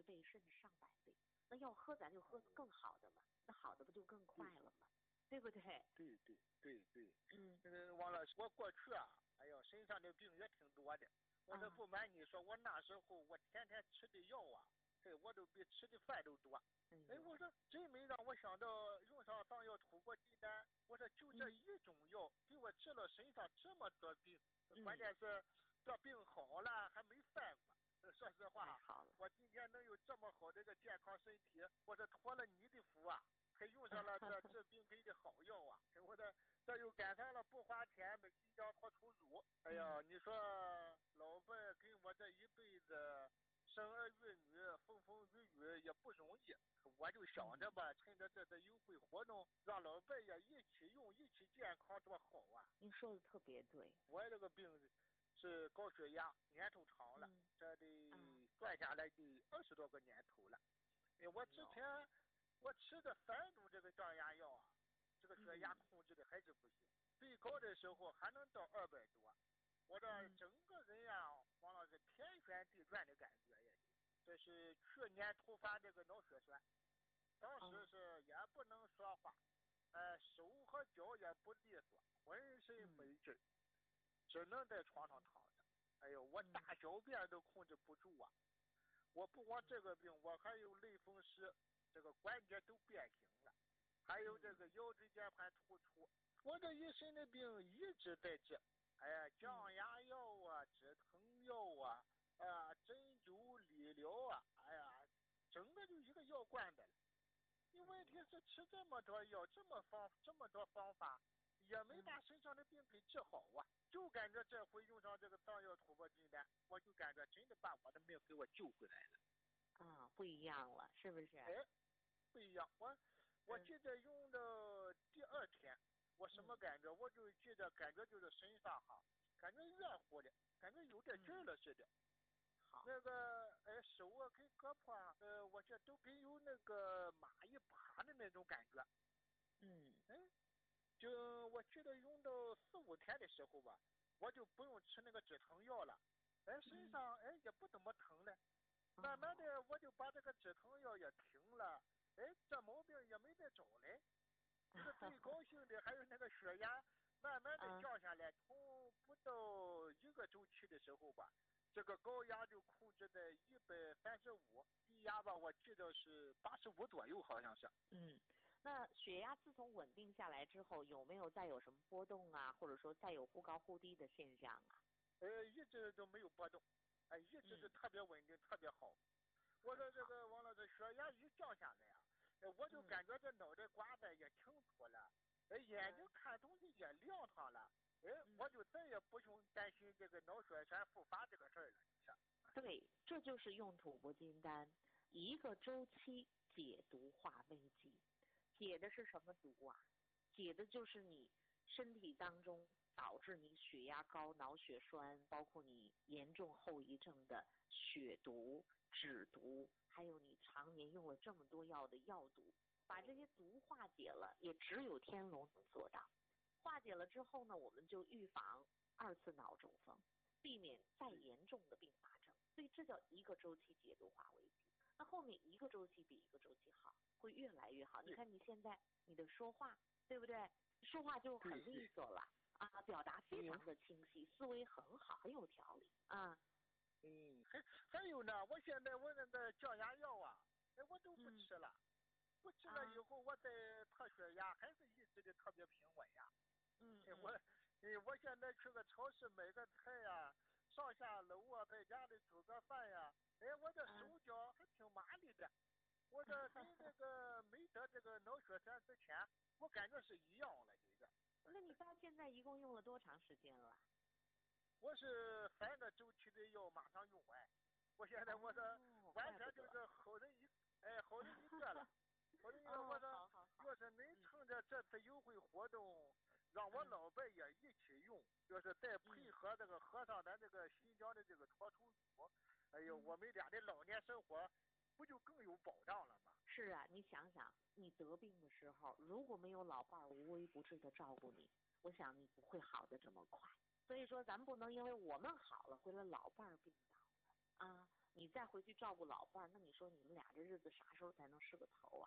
倍甚至上百倍。那要喝咱就喝更好的嘛，那好的不就更快了吗？对不对？ 对。王老师，我过去哎呦，身上的病也挺多的。我这不瞒你说，我那时候我天天吃的药我都比吃的饭都多。我说真没让我想到用上当药土拨金丹，我说就这一种药给我治了身上这么多病，关键是这病好了还没犯过。说实话，我今天能有这么好的一个健康身体，我这托了你的福还用上了这治病给的好药我这又赶上了不花钱没新疆脱出乳。哎呀，你说老伴跟我这一辈子生儿育女风风雨雨也不容易，我就想着吧，趁着这优惠活动，让老伴也一起用，一起健康，多好您说的特别对。 我这个病是高血压，年头长了，这得算下来得20多个年头了。我之前我吃的3种这个降压药这个血压控制的还是不行，最高的时候还能到200多。我这整个人王老师天旋地转的感觉这是去年突发这个脑血栓，当时是也不能说话，手和脚也不利索，浑身没劲，只能在床上躺着。哎呦，我大小便都控制不住我不光这个病，我还有类风湿，这个关节都变形了，还有这个腰椎间盘突出。我这一身的病一直在治，降压药止疼药针灸理疗整个就一个药罐子了。你问题是吃这么多药，这么多方法，也没把身上的病给治好就感觉这回用上这个当药土拨金丹，我就感觉真的把我的命给我救回来了。 不一样了，是不是？ 不一样。我记得用的第2天，我什么感觉？我就记得感觉就是身上感觉热乎的，感觉有点劲儿了似的。那个手跟胳膊我这都跟有那个蚂蚁爬的那种感觉。就我记得用到4、5天的时候我就不用吃那个止疼药了，身上也不怎么疼了。慢慢的我就把这个止疼药也停了，这毛病也没再找嘞。这个最高兴的还有那个血压慢慢的降下来，从不到1个周期的时候这个高压就控制在135，低压我记得是85左右，好像是。 那血压自从稳定下来之后，有没有再有什么波动或者说再有忽高忽低的现象一直都没有波动，一直是特别稳定，特别好。我说这个王老师，血压一降下来我就感觉这脑袋瓜子也清楚了，眼睛看东西也亮堂了，我就再也不用担心这个脑血栓复发这个事儿了。 对，这就是用土拨金丹1个周期解毒化危机。解的是什么毒解的就是你身体当中导致你血压高、脑血栓，包括你严重后遗症的血毒、脂毒，还有你常年用了这么多药的药毒，把这些毒化解了，也只有天龙能做到。化解了之后呢，我们就预防2次脑中风，避免再严重的并发症。所以这叫1个周期解毒化危机。那后面1个周期比1个周期好，会越来越好。你看你现在你的说话，对不对？说话就很利索了表达非常的清晰，思维很好，很有条理还有呢，我现在我那个降压药我都不吃了，不吃了以后我再测血压还是一直的特别平稳我现在去个超市买个菜上下楼在家里煮个饭我这手脚还挺麻利的。我这跟这个没得这个脑血栓之前，我感觉是一样了，这个。 那你到现在一共用了多长时间了？ 我是3个周期的药马上用完，我现在我这完全就是好人一个了。好人一个，我说要是能趁着这次优惠活动，让我老伴也一起用，要是再配合这个喝上咱这个新疆的这个脱出乳，我们俩的老年生活不就更有保障了吗？ 是你想想，你得病的时候，如果没有老伴无微不至的照顾你，我想你不会好的这么快。所以说，咱不能因为我们好了，回来老伴病倒了你再回去照顾老伴儿，那你说你们俩这日子啥时候才能是个头啊？